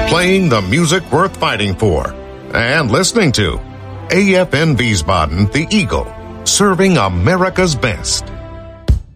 playing the music worth fighting for and listening to. AFN Wiesbaden, the Eagle, serving America's best.